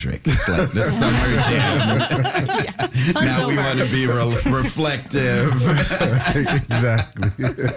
Drake. It's like the summer jam. Now we want to be reflective. Exactly.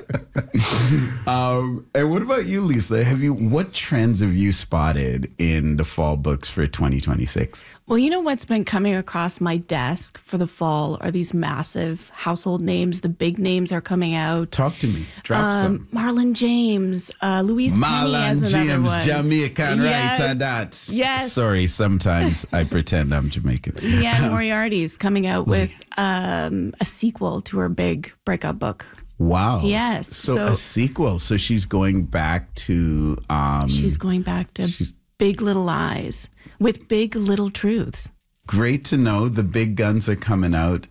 And what about you, Lisa? What trends have you spotted in the fall books for 2026? Well, you know what's been coming across my desk for the fall are these massive household names. The big names are coming out. Talk to me. Drop some. Marlon James, Louise Penny has Marlon another James, one. Jamaican Yes. writer that. Yes. Sorry, sometimes I pretend I'm Jamaican. Leanne Moriarty's coming out with a sequel to her big breakup book. Wow. Yes. So a sequel. So she's going back to... she's going back to Big Little Lies with big little truths. Great to know. The big guns are coming out.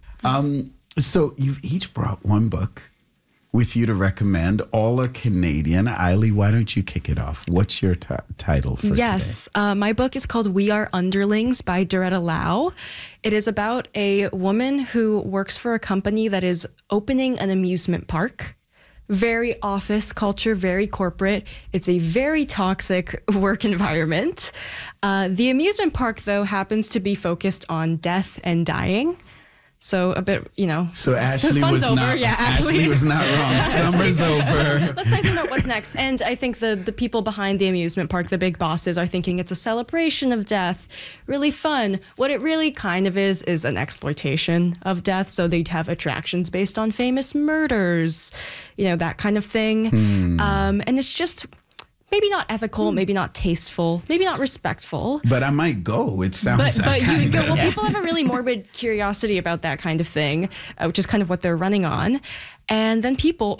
So you've each brought one book with you to recommend. All are Canadian. Eilidh, why don't you kick it off? What's your title for Yes. My book is called We Are Underlings by Doretta Lau. It is about a woman who works for a company that is opening an amusement park. Very office culture, very corporate. It's a very toxic work environment. The amusement park, though, happens to be focused on death and dying. So a bit, So Ashley fun's was over. not. Yeah, Ashley was not wrong. Summer's over. Let's think about what's next. And I think the people behind the amusement park, the big bosses, are thinking it's a celebration of death, really fun. What it really kind of is an exploitation of death. So they'd have attractions based on famous murders, that kind of thing. And it's just maybe not ethical, maybe not tasteful, maybe not respectful. But I might go. It sounds But kind of. well, people have a really morbid curiosity about that kind of thing, which is kind of what they're running on. And then people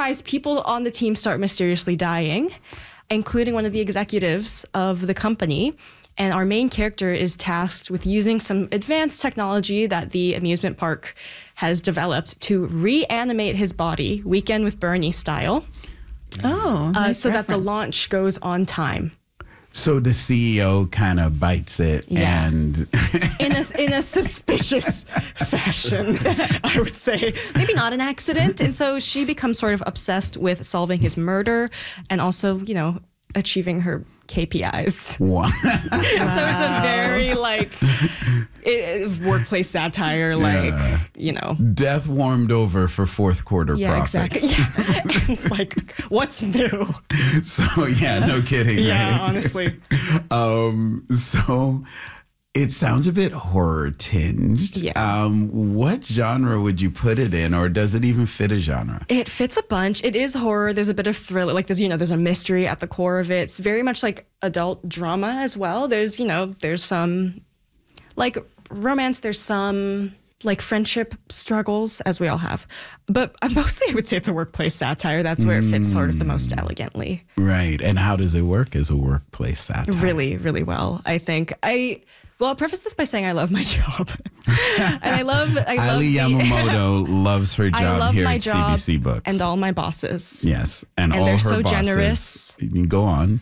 on the team start mysteriously dying, including one of the executives of the company. And our main character is tasked with using some advanced technology that the amusement park has developed to reanimate his body, Weekend with Bernie style. Oh, nice so that the reference. launch goes on time. So the CEO kind of bites it and... in a suspicious fashion, I would say. Maybe not an accident. And so she becomes sort of obsessed with solving his murder and also, achieving her KPIs. Wow. So it's a very workplace satire, Death warmed over for fourth quarter profits. Exactly. Yeah. What's new? So no kidding. Yeah, right? honestly. So it sounds a bit horror tinged. Yeah. What genre would you put it in, or does it even fit a genre? It fits a bunch. It is horror. There's a bit of thriller. There's a mystery at the core of it. It's very much like adult drama as well. There's some romance. There's some friendship struggles, as we all have. But mostly I would say it's a workplace satire. That's where it fits sort of the most elegantly. Right. And how does it work as a workplace satire? Really, really well, I think. I'll preface this by saying I love my job. And I love Eilidh Yamamoto loves her I job love here my at job CBC Books. and all my bosses. Yes. And all they're her so bosses. generous. You can go on.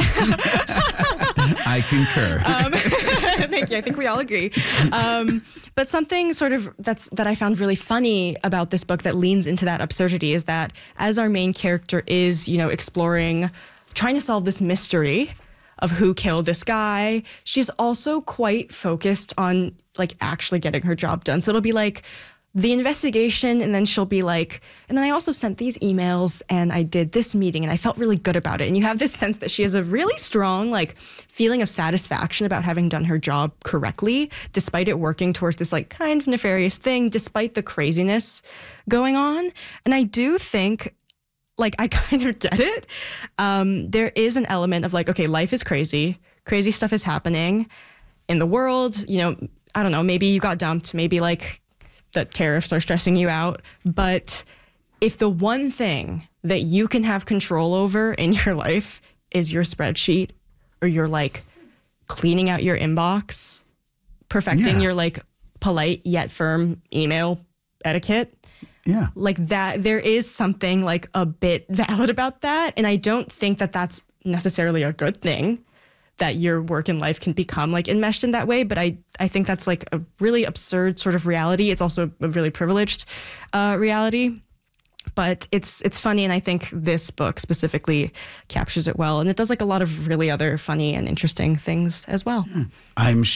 I concur. Thank you. I think we all agree. But something sort of that I found really funny about this book that leans into that absurdity is that as our main character is, exploring, trying to solve this mystery of who killed this guy, she's also quite focused on actually getting her job done. So it'll be the investigation, and then she'll be and then I also sent these emails and I did this meeting and I felt really good about it. And you have this sense that she has a really strong feeling of satisfaction about having done her job correctly, despite it working towards this kind of nefarious thing, despite the craziness going on. And I do think I kind of get it. There is an element of okay, life is crazy stuff is happening in the world. I don't know, maybe you got dumped, maybe the tariffs are stressing you out. But if the one thing that you can have control over in your life is your spreadsheet, or you're cleaning out your inbox, perfecting your polite yet firm email etiquette, Yeah. That, there is something a bit valid about that. And I don't think that that's necessarily a good thing, that your work and life can become enmeshed in that way. But I think that's a really absurd sort of reality. It's also a really privileged reality. But it's funny, and I think this book specifically captures it well. And it does a lot of really other funny and interesting things as well. I'm